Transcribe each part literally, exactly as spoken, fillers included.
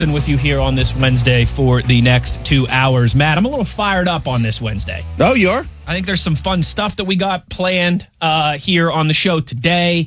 With you here on this Wednesday for the next two hours. Matt, I'm a little fired up on this Wednesday. Oh, you are? I think there's some fun stuff that we got planned uh, here on the show today.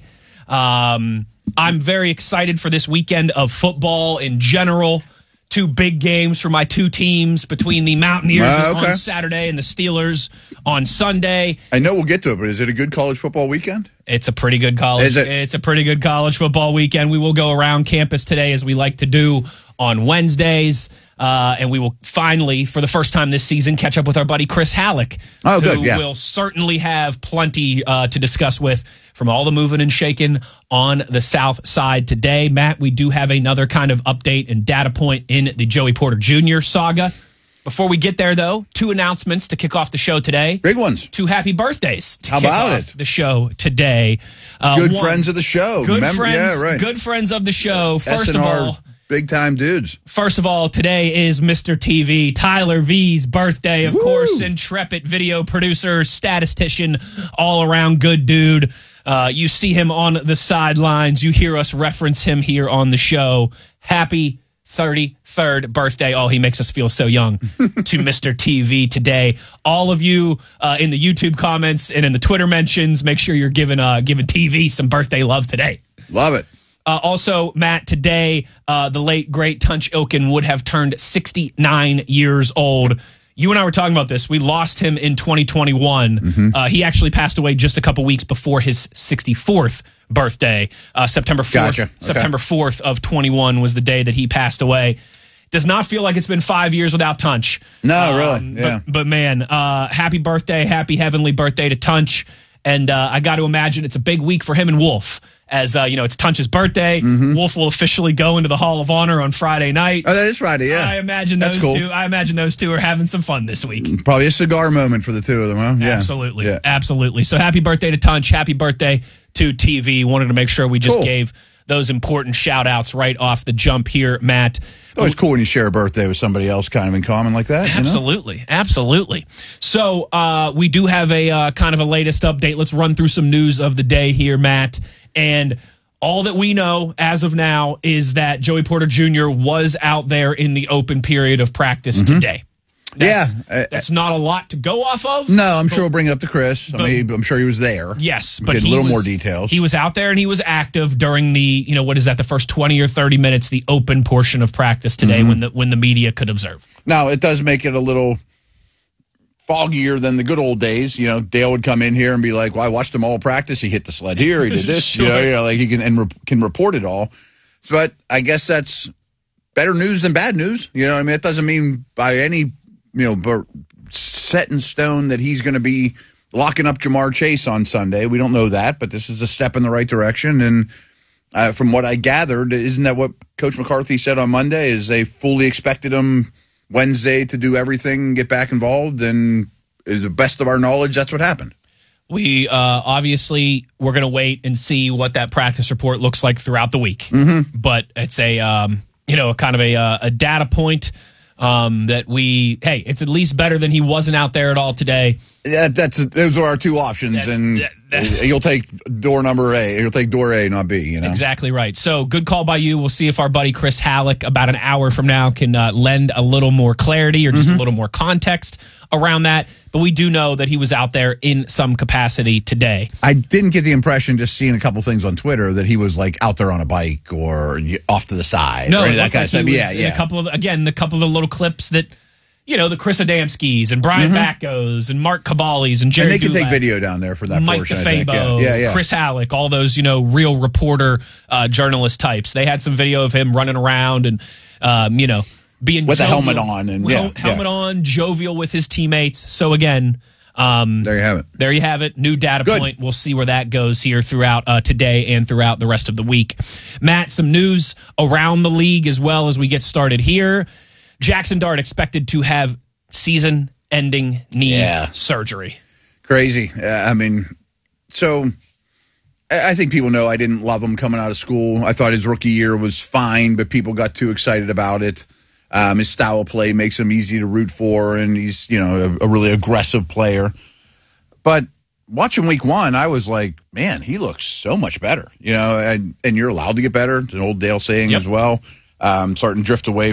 Um, I'm very excited for this weekend of football in general. Two big games for my two teams between the Mountaineers uh, okay. on Saturday and the Steelers on Sunday. I know we'll get to it, but is it a good college football weekend? It's a pretty good college. Is it? It's a pretty good college football weekend. We will go around campus today as we like to do on Wednesdays. Uh, and we will finally, for the first time this season, catch up with our buddy Chris Halleck, oh, who good, yeah. will certainly have plenty uh, to discuss with from all the moving and shaking on the South Side today. Matt, we do have another kind of update and data point in the Joey Porter Junior saga. Before we get there, though, two announcements to kick off the show today. Big ones. Two happy birthdays to How kick about off it? the show today. Uh, good one, friends of the show. Good Remember? friends. Yeah, right. Good friends of the show. First S N of R all. Big time dudes. First of all, today is Mister T V, Tyler V's birthday, of Woo! course, intrepid video producer, statistician, all around good dude. Uh, you see him on the sidelines. You hear us reference him here on the show. Happy thirty-third birthday. Oh, he makes us feel so young to Mister T V today. All of you uh, in the YouTube comments and in the Twitter mentions, make sure you're giving, uh, giving T V some birthday love today. Love it. Uh, also, Matt, today, uh, the late, great Tunch Ilkin would have turned sixty-nine years old. You and I were talking about this. We lost him in twenty twenty-one. Mm-hmm. Uh, he actually passed away just a couple weeks before his sixty-fourth birthday. Uh, September fourth. Gotcha. Okay. September fourth of twenty-one was the day that he passed away. Does not feel like it's been five years without Tunch. No, um, really. Yeah. But, but man, uh, happy birthday, happy heavenly birthday to Tunch. And uh, I got to imagine it's a big week for him and Wolf. As, uh, you know, it's Tunch's birthday. Mm-hmm. Wolf will officially go into the Hall of Honor on Friday night. Oh, that is Friday, yeah. I imagine That's those cool. two. I imagine those two are having some fun this week. Probably a cigar moment for the two of them, huh? Yeah. Absolutely. Yeah. Absolutely. So happy birthday to Tunch. Happy birthday to T V. Wanted to make sure we just Cool. gave those important shout outs right off the jump here, Matt. It's always cool when you share a birthday with somebody else kind of in common like that. Absolutely. You know? Absolutely. So uh, we do have a uh, kind of a latest update. Let's run through some news of the day here, Matt. And all that we know as of now is that Joey Porter Junior was out there in the open period of practice mm-hmm. today. That's, yeah. That's not a lot to go off of. No, I'm sure we'll bring it up to Chris. I mean, I'm sure he was there. Yes, We'll but get he a little was, more details. He was out there and he was active during the, you know, what is that, the first twenty or thirty minutes, the open portion of practice today mm-hmm. when the when the media could observe. Now, it does make it a little foggier than the good old days. You know, Dale would come in here and be like, well, I watched him all practice. He hit the sled here. He did this. Sure. You know, you know, like he can and re- can report it all. But I guess that's better news than bad news. You know what I mean? It doesn't mean by any, you know, set in stone that he's going to be locking up Jamar Chase on Sunday. We don't know that, but this is a step in the right direction. And uh, from what I gathered, isn't that what Coach McCarthy said on Monday, is they fully expected him Wednesday to do everything, get back involved, and to the best of our knowledge, that's what happened. We uh, obviously we're going to wait and see what that practice report looks like throughout the week. Mm-hmm. But it's a um, you know kind of a uh, a data point um, that we hey, it's at least better than he wasn't out there at all today. Yeah, that's those are our two options, that, and that, that, you'll take door number A. You'll take door A, not B. You know exactly right. So good call by you. We'll see if our buddy Chris Halleck about an hour from now can uh, lend a little more clarity or just mm-hmm. a little more context around that. But we do know that he was out there in some capacity today. I didn't get the impression, just seeing a couple things on Twitter, that he was like out there on a bike or off to the side. No, or that like kind of stuff. Yeah, yeah. A couple of again, a couple of the little clips that. You know, the Chris Adamskis and Brian mm-hmm. Backos and Mark Caballis and Jerry And they can Gulak, take video down there for that Mike portion, DeFabo, I think. Yeah, yeah, yeah. Chris Halleck, all those, you know, real reporter uh, journalist types. They had some video of him running around and, um, you know, being with jovial, a helmet on. and yeah, Helmet yeah. on, jovial with his teammates. So, again, um, there you have it. There you have it. New data Good. point. We'll see where that goes here throughout uh, today and throughout the rest of the week. Matt, some news around the league as well as we get started here. Jackson Dart expected to have season-ending knee yeah. surgery. Crazy. Uh, I mean, so I think people know I didn't love him coming out of school. I thought his rookie year was fine, but people got too excited about it. Um, his style of play makes him easy to root for, and he's, you know, a, a really aggressive player. But watching week one, I was like, man, he looks so much better. You know, and, and you're allowed to get better. It's an old Dale saying yep. as well. um, starting to drift away